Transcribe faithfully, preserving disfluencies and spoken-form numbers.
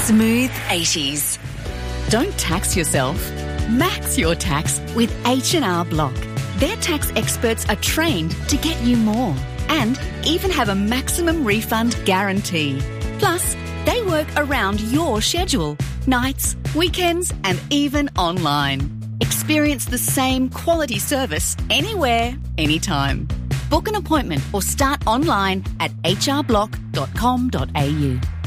Smooth eighties. Don't tax yourself. Max your tax with H and R Block. Their tax experts are trained to get you more and even have a maximum refund guarantee. Plus, they work around your schedule, nights, weekends, and even online. Experience the same quality service anywhere, anytime. Book an appointment or start online at h r block dot com dot a u.